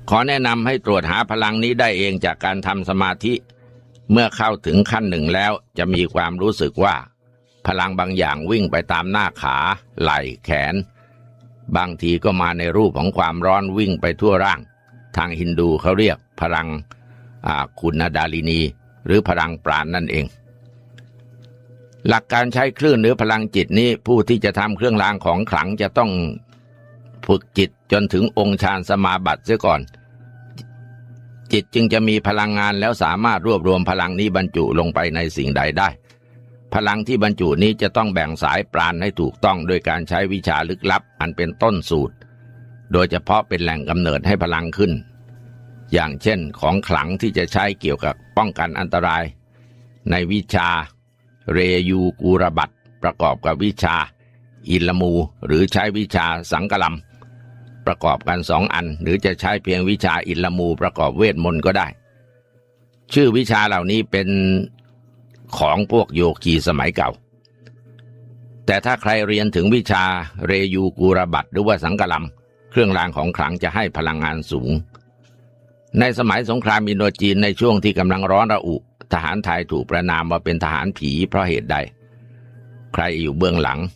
ขอแนะนำให้ตรวจหาพลังนี้ได้เองจากการทำสมาธิเมื่อเข้าถึงขั้นหนึ่งแล้วจะมีความรู้สึกว่าพลังบางอย่างวิ่งไปตามหน้าขาไหล่แขนบางทีก็มาในรูปของความร้อนวิ่งไปทั่วร่างทางฮินดูเขาเรียกพลังคุณดาลินีหรือพลังปราณนั่นเองหลักการใช้คลื่นหรือพลังจิตนี้ผู้ที่จะทำเครื่องรางของขลังจะต้องฝึกจิตจนถึงองค์ฌานสมาบัติเสียก่อนจิตจึงจะมีพลังงานแล้วสามารถรวบรวมพลังนี้บรรจุลงไปในสิ่งใดได้พลังที่บรรจุนี้จะต้องแบ่งสายปราณให้ถูกต้องโดยการใช้วิชาลึกลับอันเป็นต้นสูตรโดยเฉพาะเป็นแหล่งกำเนิดให้พลังขึ้นอย่างเช่นของขลังที่จะใช้เกี่ยวกับป้องกันอันตรายในวิชาเรยูกูรบัตประกอบกับวิชาอิลมูหรือใช้วิชาสังกลัมประกอบกันสองอันหรือจะใช้เพียงวิชาอิลมูประกอบเวทมนต์ก็ได้ชื่อวิชาเหล่านี้เป็นของพวกโยคีสมัยเก่าแต่ถ้าใครเรียนถึงวิชาเรยูกูรบัตหรือว่าสังกลัมเครื่องรางของขลังจะให้พลังงานสูงในสมัยสงครามอินโดจีนในช่วงที่กำลังร้อนระอุทหารไทยถูกประณามว่าเป็นทหารผีเพราะเหตุใดใครอยู่เบื้องหลัง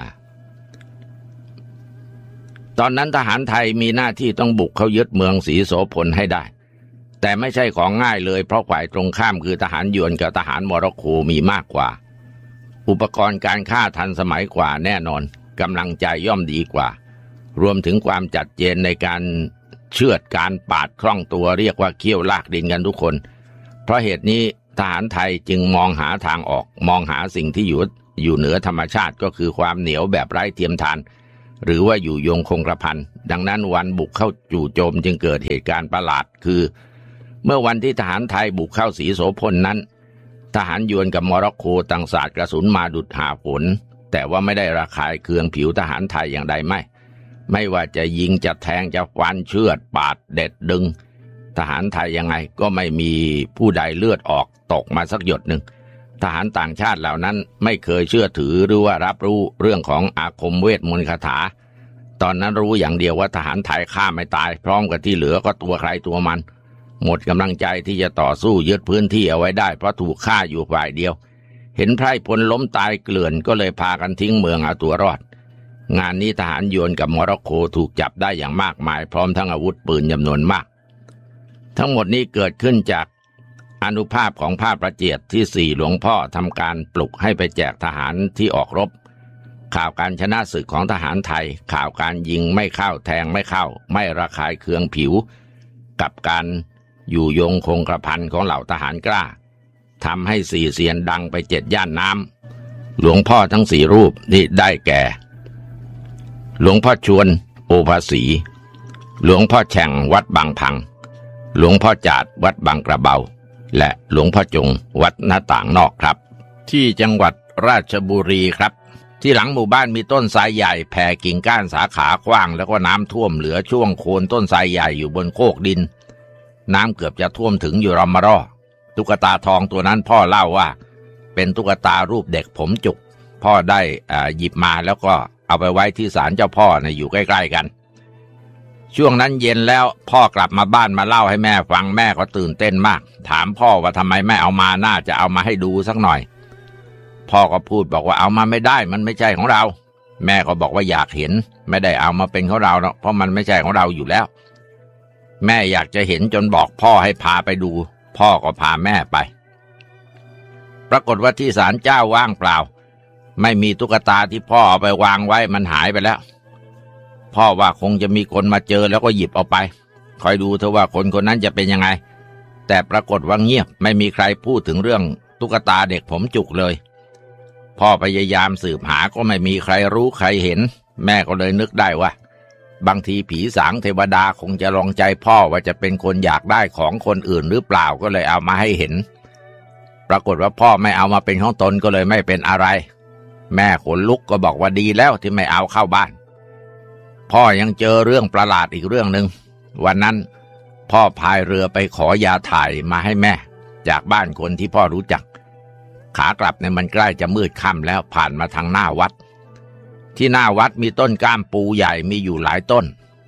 ตอนนั้นทหารไทยมีหน้าที่ต้องบุกเข้ายึดเมืองศรีโสพลให้ได้แต่ไม่ใช่ของง่ายเลยเพราะฝ่ายตรงข้ามคือทหารยวนกับทหารโมร็อกโกมีมากกว่าอุปกรณ์การฆ่าทันสมัยกว่าแน่นอนกำลังใจย่อมดีกว่ารวมถึงความจัดเจนในการเชือดการปาดคล่องตัวเรียกว่าเขี้ยวลากดินกันทุกคนเพราะเหตุนี้ทหารไทยจึงมองหาทางออกมองหาสิ่งที่อยู่เหนือธรรมชาติก็คือความเหนียวแบบไร้เทียมทานหรือว่าอยู่ยงคงกระพันดังนั้นวันบุกเข้าจู่โจมจึงเกิดเหตุการณ์ประหลาดคือเมื่อวันที่ทหารไทยบุกเข้าศรีโสพลนั้นทหารยวนกับโมร็อกโกต่างสาดกระสุนมาดุจหาฝนแต่ว่าไม่ได้ระคายเคืองผิวทหารไทยอย่างใดไม่ว่าจะยิงจะแทงจะฟันเชือดปาดเด็ดดึงทหารไทยยังไงก็ไม่มีผู้ใดเลือดออกตกมาสักหยดหนึ่งทหารต่างชาติเหล่านั้นไม่เคยเชื่อถือหรือว่ารับรู้เรื่องของอาคมเวทมนต์คาถาตอนนั้นรู้อย่างเดียวว่าทหารไทยฆ่าไม่ตายพร้อมกับที่เหลือก็ตัวใครตัวมันหมดกำลังใจที่จะต่อสู้ยึดพื้นที่เอาไว้ได้เพราะถูกฆ่าอยู่ฝ่ายเดียวเห็นไพร่พลล้มตายเกลื่อนก็เลยพากันทิ้งเมืองเอาตัวรอดงานนี้ทหารยวนกับโมร็อกโกถูกจับได้อย่างมากมายพร้อมทั้งอาวุธปืนจำนวนมากทั้งหมดนี้เกิดขึ้นจากอานุภาพของพระประเจียดที่สี่หลวงพ่อทำการปลุกให้ไปแจกทหารที่ออกรบข่าวการชนะศึกของทหารไทยข่าวการยิงไม่เข้าแทงไม่เข้าไม่ระคายเคืองผิวกับการอยู่ยงคงกระพันของเหล่าทหารกล้าทำให้สี่เสียนดังไป7 ย่านน้ำหลวงพ่อทั้ง4 รูปนี้ได้แก่หลวงพ่อชวนโอภาสีหลวงพ่อแฉ่งวัดบางพังหลวงพ่อจาดวัดบางกระเบาและหลวงพ่อจงวัดหน้าต่างนอกครับที่จังหวัดราชบุรีครับที่หลังหมู่บ้านมีต้นไทรใหญ่แผ่กิ่งก้านสาขากว้างแล้วก็น้ำท่วมเหลือช่วงโคนต้นไทรใหญ่อยู่บนโคกดินน้ำเกือบจะท่วมถึงอยู่รอมารอตุ๊กตาทองตัวนั้นพ่อเล่าว่าเป็นตุ๊กตารูปเด็กผมจุกพ่อได้หยิบมาแล้วก็เอาไปไว้ที่ศาลเจ้าพ่ออยู่ใกล้ๆกันช่วงนั้นเย็นแล้วพ่อกลับมาบ้านมาเล่าให้แม่ฟังแม่ก็ตื่นเต้นมากถามพ่อว่าทำไมไม่เอามาน่าจะเอามาให้ดูสักหน่อยพ่อก็พูดบอกว่าเอามาไม่ได้มันไม่ใช่ของเราแม่ก็บอกว่าอยากเห็นไม่ได้เอามาเป็นของเราเนาะเพราะมันไม่ใช่ของเราอยู่แล้วแม่อยากจะเห็นจนบอกพ่อให้พาไปดูพ่อก็พาแม่ไปปรากฏว่าที่ศาลเจ้าว่างเปล่าไม่มีตุ๊กตาที่พ่อเอาไปวางไว้มันหายไปแล้วพ่อว่าคงจะมีคนมาเจอแล้วก็หยิบเอาไปคอยดูเถอะว่าคนคนนั้นจะเป็นยังไงแต่ปรากฏว่าเงียบไม่มีใครพูดถึงเรื่องตุ๊กตาเด็กผมจุกเลยพ่อพยายามสืบหาก็ไม่มีใครรู้ใครเห็นแม่ก็เลยนึกได้ว่าบางทีผีสางเทวดาคงจะลองใจพ่อว่าจะเป็นคนอยากได้ของคนอื่นหรือเปล่าก็เลยเอามาให้เห็นปรากฏว่าพ่อไม่เอามาเป็นของตนก็เลยไม่เป็นอะไรแม่ขนลุกก็บอกว่าดีแล้วที่ไม่เอาเข้าบ้านพ่อยังเจอเรื่องประหลาดอีกเรื่องหนึ่งวันนั้นพ่อพายเรือไปขอยาถ่ายมาให้แม่จากบ้านคนที่พ่อรู้จักขากลับมันใกล้จะมืดค่ำแล้วผ่านมาทางหน้าวัดที่หน้าวัดมีต้นก้ามปูใหญ่มีอยู่หลายต้น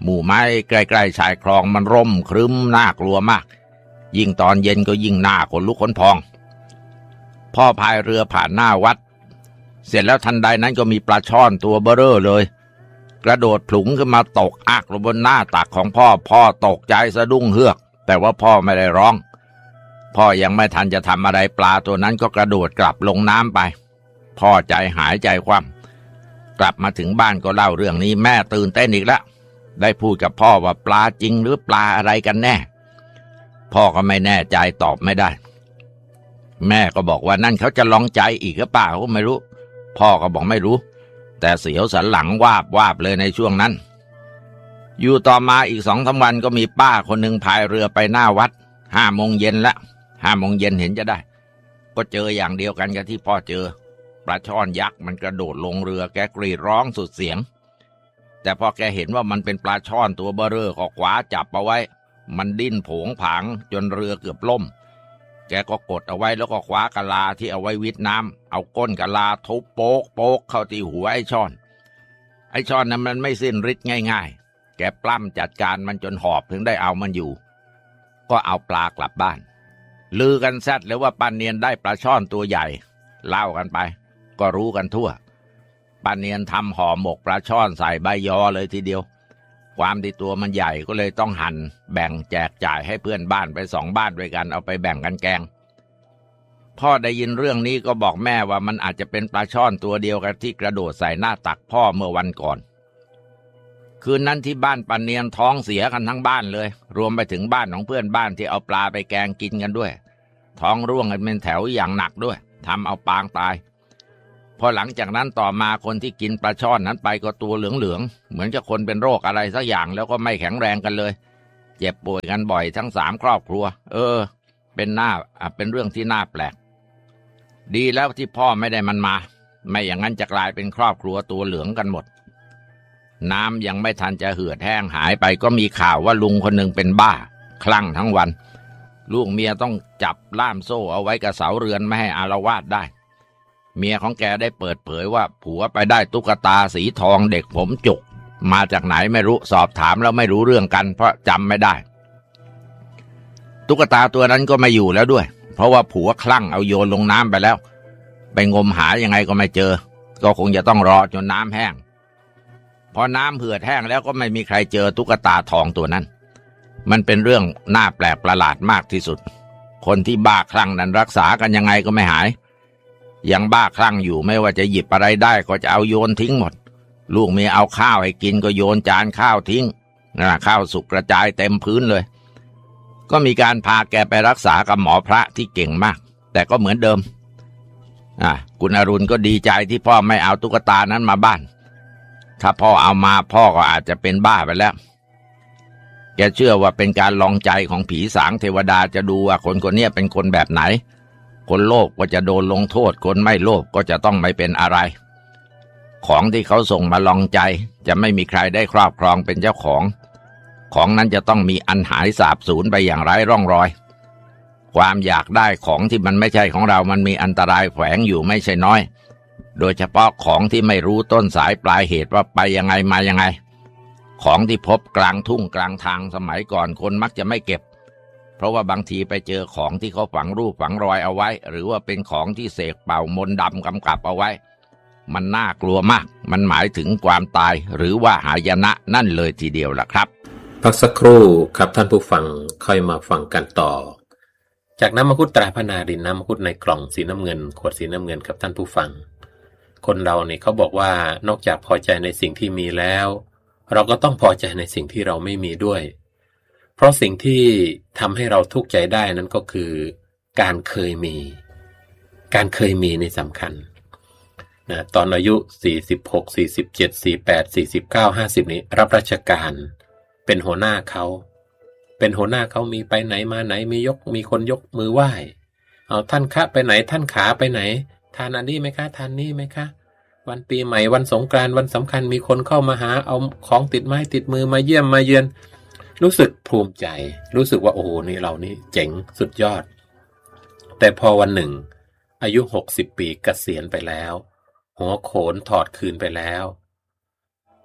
หมู่ไม้ใกล้ๆชายคลองมันร่มครึ้มน่ากลัวมากยิ่งตอนเย็นก็ยิ่งน่าขนลุกขนพองพ่อพายเรือผ่านหน้าวัดเสร็จแล้วทันใดนั้นก็มีปลาช่อนตัวเบ้อเร่อเลยกระโดดผลุงขึ้นมาตกอักลงบนหน้าตักของพ่อตกใจสะดุ้งเฮือกแต่ว่าพ่อไม่ได้ร้องพ่อยังไม่ทันจะทำอะไรปลาตัวนั้นก็กระโดดกลับลงน้ำไปพ่อใจหายใจคว่ำกลับมาถึงบ้านก็เล่าเรื่องนี้แม่ตื่นเต้นอีกแล้วได้พูดกับพ่อว่าปลาจริงหรือปลาอะไรกันแน่พ่อก็ไม่แน่ใจตอบไม่ได้แม่ก็บอกว่านั่นเขาจะลองใจอีกหรือเปล่าก็ไม่รู้พ่อก็บอกไม่รู้แต่เสียวสันหลังวาบเลยในช่วงนั้นอยู่ต่อมาอีก2-3 วันก็มีป้าคนหนึ่งพายเรือไปหน้าวัด5 โมงเย็นละ5 โมงเย็นเห็นจะได้ก็เจออย่างเดียวกันกับที่พ่อเจอปลาช่อนยักษ์มันกระโดดลงเรือแกกรีดร้องสุดเสียงแต่พอแกเห็นว่ามันเป็นปลาช่อนตัวเบ้อเร่อก็คว้าจับเอาไว้มันดิ้นโผงผางจนเรือเกือบล่มแกก็กดเอาไว้แล้วก็คว้ากะลาที่เอาไว้วิทน้ำเอาก้นกะลาทุบโป๊กเข้าที่หัวไอ้ช่อนนั้นมันไม่สิ้นฤทธิ์ง่ายๆแกปล้ำจัดการมันจนหอบถึงได้เอามันอยู่ก็เอาปลากลับบ้านลือกันแซดเลยว่าป้าเนียนได้ปลาช่อนตัวใหญ่เล่ากันไปก็รู้กันทั่วป้าเนียนทำห่อหมกปลาช่อนใส่ใบยอเลยทีเดียวความที่ตัวมันใหญ่ก็เลยต้องหั่นแบ่งแจกจ่ายให้เพื่อนบ้านไป2 บ้านด้วยกันเอาไปแบ่งกันแกงพ่อได้ยินเรื่องนี้ก็บอกแม่ว่ามันอาจจะเป็นปลาช่อนตัวเดียวกันที่กระโดดใส่หน้าตักพ่อเมื่อวันก่อนคืนนั้นที่บ้านป้าเนียนท้องเสียกันทั้งบ้านเลยรวมไปถึงบ้านของเพื่อนบ้านที่เอาปลาไปแกงกินกันด้วยท้องร่วงกันเป็นแถวอย่างหนักด้วยทำเอาปางตายพอหลังจากนั้นต่อมาคนที่กินปลาช่อนนั้นไปก็ตัวเหลืองๆเหมือนจะคนเป็นโรคอะไรสักอย่างแล้วก็ไม่แข็งแรงกันเลยเจ็บป่วยกันบ่อยทั้ง3 ครอบครัวเป็นเรื่องที่น่าแปลกดีแล้วที่พ่อไม่ได้มันมาไม่อย่างนั้นจะกลายเป็นครอบครัวตัวเหลืองกันหมดน้ำยังไม่ทันจะเหือดแห้งหายไปก็มีข่าวว่าลุงคนหนึ่งเป็นบ้าคลั่งทั้งวันลูกเมียต้องจับล่ามโซ่เอาไว้กับเสาเรือนไม่ให้อาละวาดได้เมียของแกได้เปิดเผยว่าผัวไปได้ตุ๊กตาสีทองเด็กผมจุกมาจากไหนไม่รู้สอบถามแล้วไม่รู้เรื่องกันเพราะจำไม่ได้ตุ๊กตาตัวนั้นก็ไม่อยู่แล้วด้วยเพราะว่าผัวคลั่งเอาโยนลงน้ำไปแล้วไปงมหายังไงก็ไม่เจอก็คงจะต้องรอจนน้ำแห้งพอน้ำเหือดแห้งแล้วก็ไม่มีใครเจอตุ๊กตาทองตัวนั้นมันเป็นเรื่องน่าแปลกประหลาดมากที่สุดคนที่บ้าคลั่งนั้นรักษากันยังไงก็ไม่หายยังบ้าคลั่งอยู่ไม่ว่าจะหยิบอะไรได้ก็จะเอาโยนทิ้งหมดลูกเมียเอาข้าวให้กินก็โยนจานข้าวทิ้งข้าวสุกกระจายเต็มพื้นเลยก็มีการพาแกไปรักษากับหมอพระที่เก่งมากแต่ก็เหมือนเดิมคุณอรุณก็ดีใจที่พ่อไม่เอาตุ๊กตานั้นมาบ้านถ้าพ่อเอามาพ่อก็อาจจะเป็นบ้าไปแล้วแกเชื่อว่าเป็นการลองใจของผีสางเทวดาจะดูว่าคนคนนี้เป็นคนแบบไหนคนโลภก็จะโดนลงโทษคนไม่โลภก็จะต้องไม่เป็นอะไรของที่เขาส่งมาลองใจจะไม่มีใครได้ครอบครองเป็นเจ้าของนั้นจะต้องมีอันหายสาบสูญไปอย่างไร้ร่องรอยความอยากได้ของที่มันไม่ใช่ของเรามันมีอันตรายแฝงอยู่ไม่ใช่น้อยโดยเฉพาะของที่ไม่รู้ต้นสายปลายเหตุว่าไปยังไงมายังไงของที่พบกลางทุ่งกลางทางสมัยก่อนคนมักจะไม่เก็บเพราะว่าบางทีไปเจอของที่เขาฝังรูปฝังรอยเอาไว้หรือว่าเป็นของที่เสกเป่ามนต์ดำกำกับเอาไว้มันน่ากลัวมากมันหมายถึงความตายหรือว่าหายนะนั่นเลยทีเดียวล่ะครับพักสักครู่ครับท่านผู้ฟังค่อยมาฟังกันต่อจากน้ำมังคุดตราพนารินน้ำมังคุดในกล่องสีน้ำเงินขวดสีน้ำเงินครับท่านผู้ฟังคนเราเนี่ยเขาบอกว่านอกจากพอใจในสิ่งที่มีแล้วเราก็ต้องพอใจในสิ่งที่เราไม่มีด้วยเพราะสิ่งที่ทำให้เราทุกข์ใจได้นั้นก็คือการเคยมีในสำคัญนะตอนอายุ46 47 48 49 50นี้รับราชการเป็นหัวหน้าเขามีไปไหนมาไหนมีคนยกมือไหว้เอาท่านคะไปไหนท่านขาไปไหนทานอันนี้ไหมคะทานนี้ไหมคะวันปีใหม่วันสงกรานต์วันสำคัญมีคนเข้ามาหาเอาของติดไม้ติดมือมาเยี่ยมมาเยือนรู้สึกภูมิใจรู้สึกว่าโอ้โหนี่เรานี่เจ๋งสุดยอดแต่พอวันหนึ่งอายุ60 ปีเกษียณไปแล้วหัวโขนถอดคืนไปแล้ว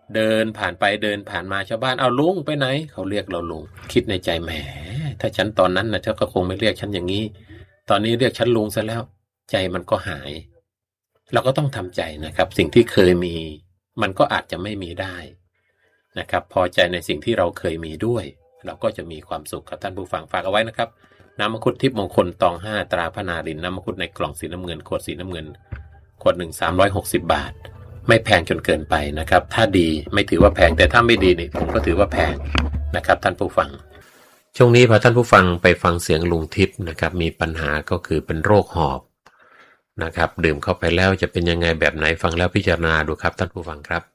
เดินผ่านไปเดินผ่านมาชาวบ้านเอาลุงไปไหนเขาเรียกเราลุงคิดในใจแหมถ้าฉันตอนนั้นนะเจ้าก็คงไม่เรียกฉันอย่างนี้ตอนนี้เรียกฉันลุงซะแล้วใจมันก็หายเราก็ต้องทำใจนะครับสิ่งที่เคยมีมันก็อาจจะไม่มีได้นะครับพอใจในสิ่งที่เราเคยมีด้วยเราก็จะมีความสุขครับท่านผู้ฟังฝากเอาไว้นะครับน้ำมังคุดทิพย์มงคลตอง5ตราพนารินน้ำมังคุดในกล่องสีน้ำเงินขวดสีน้ำเงินขวด1 360 บาทไม่แพงจนเกินไปนะครับถ้าดีไม่ถือว่าแพงแต่ถ้าไม่ดีนี่ผมก็ถือว่าแพงนะครับท่านผู้ฟังช่วงนี้พอท่านผู้ฟังไปฟังเสียงลุงทิพย์นะครับมีปัญหาก็คือเป็นโรคหอบนะครับดื่มเข้าไปแล้วจะเป็นยังไงแบบไหนฟังแล้วพิจารณาดูครับท่านผู้ฟังครับ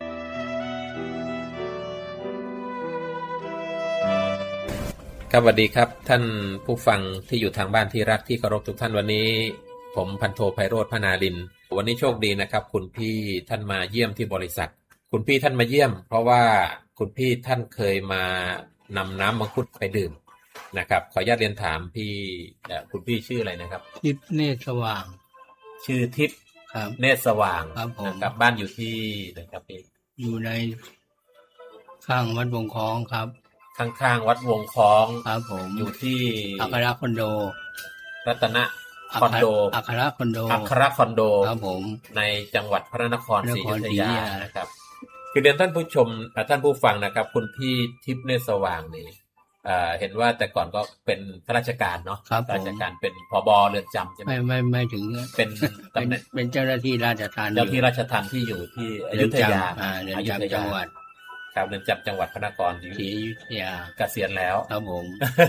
ครับสวัสดีครับท่านผู้ฟังที่อยู่ทางบ้านที่รักที่เคารพทุกท่านวันนี้ผมพันโทไพโรจน์พนาดินวันนี้โชคดีนะครับคุณพี่ท่านมาเยี่ยมที่บริษัทคุณพี่ท่านมาเยี่ยมเพราะว่าคุณพี่ท่านเคยมานำน้ำมังคุดไปดื่มนะครับขออนุญาตเรียนถามพี่คุณพี่ชื่ออะไรนะครับทิพย์เนตรสว่างชื่อทิพย์เนตรสว่างนะครับบ้านอยู่ที่ไหนครับพี่อยู่ในข้างวัดวงคล้องครับข้างๆวัดวงคล้องครับผมอยู่ที่อัครคอนโดรัตนะคอนโดอัครคอนโดครับผมในจังหวัดพระนครศรีอยุธยานะครับคือเรียนท่านผู้ชมท่านผู้ฟังนะครับคุณพี่ทิพย์เนตรสว่างนี่เห็นว่าแต่ก่อนก็เป็นข้าราชการเนาะราชการเป็นผบ.เรือนจำใช่ไหมไม่ถึงเป็นตำแหน่งเป็นเจ้าหน้าที่ราชทัณฑ์ที่อยู่ที่อยุธยาเรือนจำจังหวัดครับเรือนจำจังหวัดพระนครศรีอยุธยาเกษียณแล้วครับผม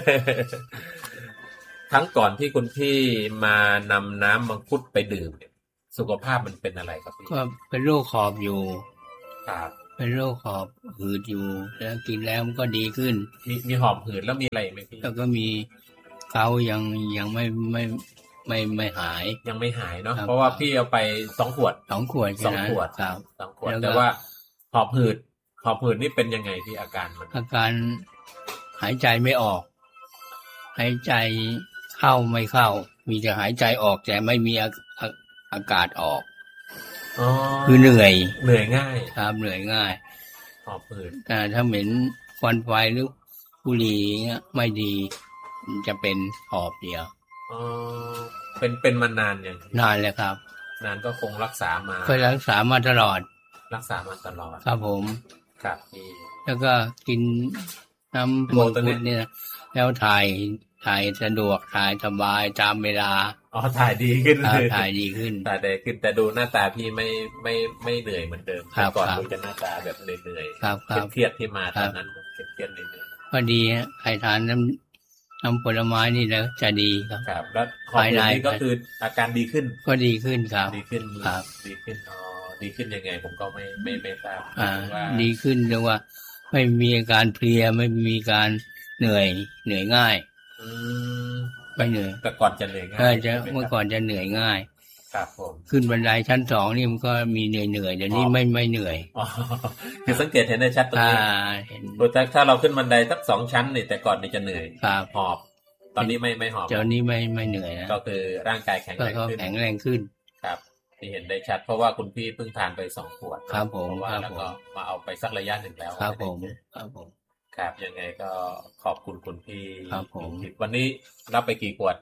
ทั้งก่อนที่คุณพี่มานำน้ำมังคุดไปดื่มสุขภาพมันเป็นอะไรครับพี่ก็เป็นโรคหอบอยู่ครับเป็นโรคหอบหืดอยู่แล้วกินแล้วมันก็ดีขึ้นมีหอบหืดแล้วมีอะไรไหมพี่แล้วก็มีเกายังไม่หายยังไม่หายเนาะเพราะว่าพี่เอาไป2 ขวด 2 ขวดครับ2 ขวดแต่ว่าหอบหืดนี่เป็นยังไงพี่อาการมันอาการหายใจไม่ออกหายใจเข้าไม่เข้ามีแต่หายใจออกแต่ไม่มีอากาศออกคือเหนื่อยง่ายครับเหนื่อยง่ายหอบหืดแต่ถ้าเหม็นควันไฟหรือบุหรี่เงี้ยไม่ดีมันจะเป็นหอบเดียวเป็นมานานยังนานเลยครับนานก็คงรักษามาเคยรักษามาตลอดครับผมครับแล้วก็กินน้ำมังคุดเนี่ยแล้วถ่ายสะดวกถ่ายสบายตามเวลาถ่ายดีขึ้นถ่ายดีขึ้นแต่ดูหน้าตาพี่ไม่เหนื่อยเหมือนเดิมก่อนดูจะหน้าตาแบบเหนื่อยเครียดที่มาตอนนั้นเครียดเหนื่อยพอดีใครทานน้ำผลไม้นี่แล้วจะดีครับแล้วภายในก็คืออาการดีขึ้นก็ดีขึ้นครับดีขึ้นครับดีขึ้นยังไงผมก็ไม่ทราบว่าดีขึ้นเรียกว่าไม่มีอาการเพลียไม่มีการเหนื่อยง่ายไม่เหนื่อยแต่ก่อนจะเหนื่อยง่ายเมื่อก่อนจะเหนื่อยง่ายครับผมขึ้นบันไดชั้น2นี่มันก็มีเหนื่อยเดี๋ยวนี้ไม่เหนื่อยคือสังเกตเห็นได้ชัดตรงนี้ถ้าเราขึ้นบันไดสัก2 ชั้นนี่แต่ก่อนนี่จะเหนื่อยหอบตอนนี้ไม่หอบเดี๋ยวนี้ไม่เหนื่อยนะก็คือร่างกายแข็งแรงขึ้นครับที่เห็นได้ชัดเพราะว่าคุณพี่เพิ่งทานไป2 ขวดครับผมว่าแล้วก็มาเอาไปสักระยะหนึ่งแล้วครับผมครับยังไงก็ขอบคุณคุณพี่วันนี้รับไปกี่ขวด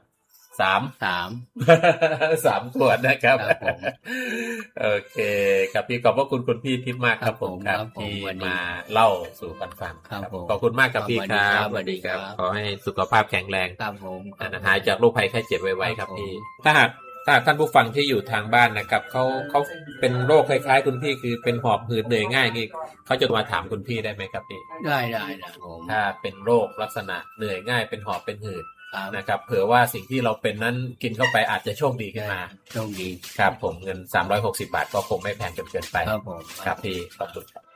3 ขวดนะครับโอเคครับพี่ขอบพระคุณคุณพี่ทิพย์มากครับผมครับที่มาเล่าสู่กันฟังขอบคุณมากครับพี่ครับสวัสดีครับขอให้สุขภาพแข็งแรงครับผมหายจากโรคภัยไข้เจ็บไวๆครับพี่ถ้าท่านผู้ฟังที่อยู่ทางบ้านนะครับเขาเป็นโรคคล้ายๆคุณพี่คือเป็นหอบหืดเหนื่อยง่ายนี่เขาจะมาถามคุณพี่ได้ไหมครับพี่ได้ผมถ้าเป็นโรคลักษณะเหนื่อยง่ายเป็นหอบเป็นหืดนะครับเผื่อว่าสิ่งที่เราเป็นนั้นกินเข้าไปอาจจะโชคดีขึ้นมาโชคดีครับผมเงิน360 บาทก็คงไม่แพงจนเกินไปครับผมครับพี่ขอบคุณครับ